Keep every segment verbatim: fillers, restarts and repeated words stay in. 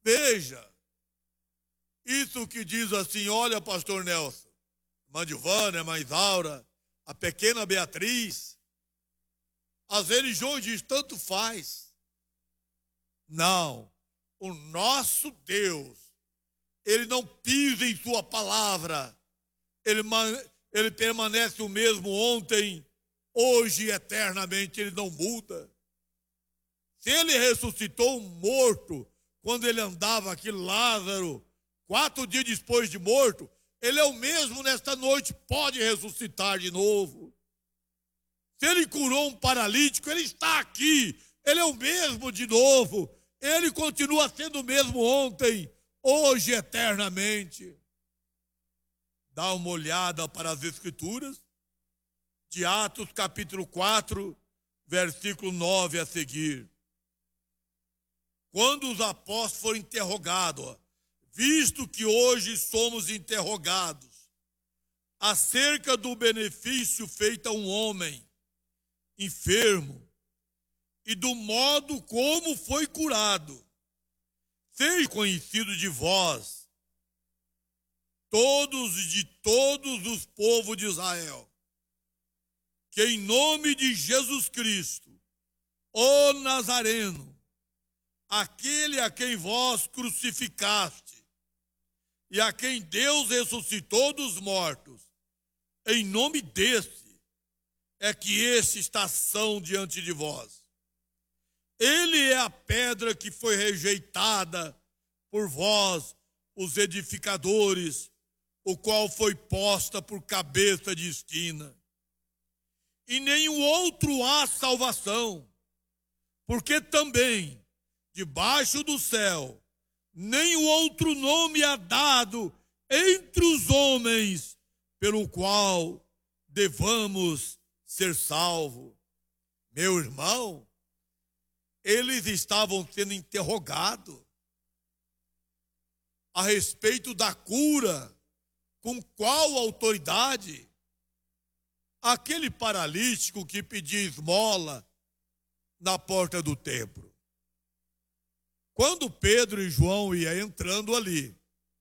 Veja, isso que diz assim, olha, pastor Nelson, irmã Giovana, irmã Isaura, a pequena Beatriz, as religiões dizem, tanto faz. Não, o nosso Deus, ele não pisa em sua palavra, ele, ele permanece o mesmo ontem, hoje e eternamente, ele não muda. Se ele ressuscitou um morto, quando ele andava aqui, Lázaro, quatro dias depois de morto, ele é o mesmo nesta noite, pode ressuscitar de novo. Se ele curou um paralítico, ele está aqui, ele é o mesmo de novo, ele continua sendo o mesmo ontem, hoje, eternamente. Dá uma olhada para as Escrituras, de Atos capítulo quatro, versículo nove a seguir. Quando os apóstolos foram interrogados, ó, visto que hoje somos interrogados acerca do benefício feito a um homem enfermo e do modo como foi curado, seja conhecido de vós, todos e de todos os povos de Israel, que em nome de Jesus Cristo, o Nazareno, aquele a quem vós crucificaste e a quem Deus ressuscitou dos mortos, em nome desse é que esse está são diante de vós. Ele é a pedra que foi rejeitada por vós, os edificadores, o qual foi posta por cabeça de esquina. E nenhum outro há salvação, porque também debaixo do céu, nenhum outro nome há dado entre os homens, pelo qual devamos ser salvos. Meu irmão, eles estavam sendo interrogados a respeito da cura, com qual autoridade? Aquele paralítico que pedia esmola na porta do templo. Quando Pedro e João iam entrando ali,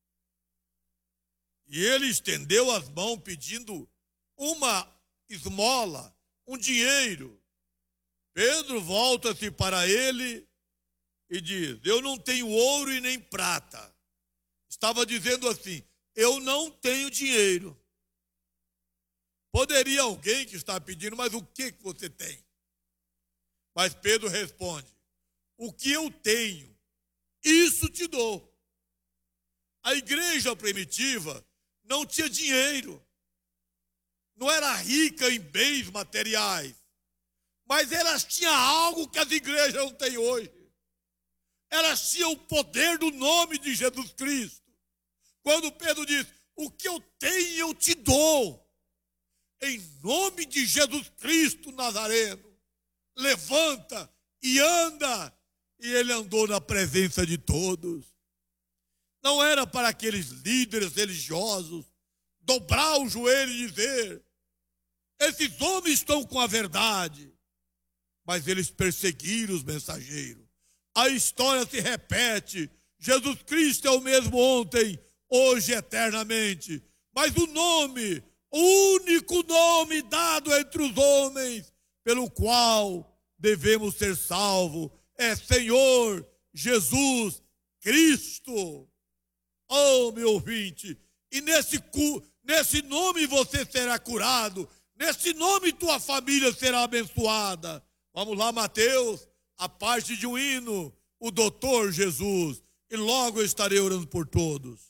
e ele estendeu as mãos pedindo uma esmola, um dinheiro, Pedro volta-se para ele e diz, eu não tenho ouro e nem prata. Estava dizendo assim, eu não tenho dinheiro. Poderia alguém que está pedindo, mas o que você tem? Mas Pedro responde, o que eu tenho, isso te dou. A igreja primitiva não tinha dinheiro, não era rica em bens materiais, mas elas tinham algo que as igrejas não têm hoje. Elas tinham o poder do nome de Jesus Cristo. Quando Pedro diz, o que eu tenho eu te dou, em nome de Jesus Cristo Nazareno, levanta e anda. E ele andou na presença de todos. Não era para aqueles líderes religiosos dobrar o joelho e dizer, esses homens estão com a verdade. Mas eles perseguiram os mensageiros. A história se repete. Jesus Cristo é o mesmo ontem, hoje e eternamente. Mas o nome, o único nome dado entre os homens, pelo qual devemos ser salvos, é Senhor Jesus Cristo. Oh, meu ouvinte, e nesse, nesse nome você será curado, nesse nome tua família será abençoada. Vamos lá, Mateus, a parte de um hino, o doutor Jesus, e logo eu estarei orando por todos.